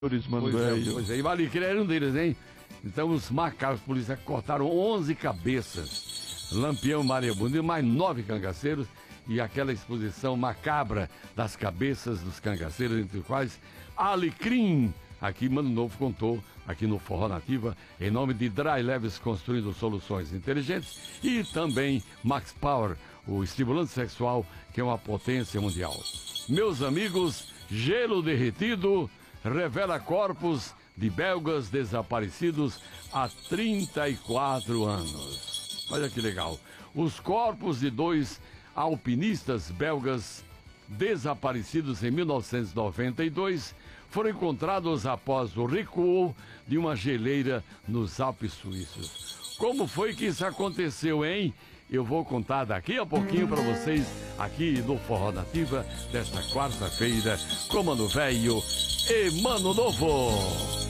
Mano, Pois é, e Valicre era um deles, hein? Então os macacos policiais cortaram 11 cabeças. Lampião, Maria Bonita, mais 9 cangaceiros. E aquela exposição macabra das cabeças dos cangaceiros, entre os quais Alecrim. Aqui Mano Novo contou, aqui no Forró Nativa, em nome de Dry Leves Construindo Soluções Inteligentes. E também Max Power, o estimulante sexual, que é uma potência mundial. Meus amigos, gelo derretido revela corpos de belgas desaparecidos há 34 anos. Olha que legal. Os corpos de 2 alpinistas belgas desaparecidos em 1992 foram encontrados após o recuo de uma geleira nos Alpes suíços. Como foi que isso aconteceu, hein? Eu vou contar daqui a pouquinho para vocês aqui no Forró Nativa desta quarta-feira com Mano Velho e Mano Novo.